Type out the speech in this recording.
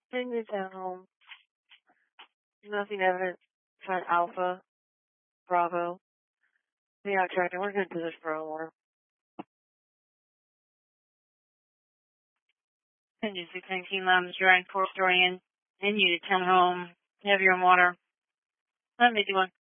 Bring the town home. Nothing evident. Try Alpha, Bravo. The tracking. We're good to this for a while. Engine 619 Lounge, Drive, Port Dorian. In you to town home. Have your own water. 1151.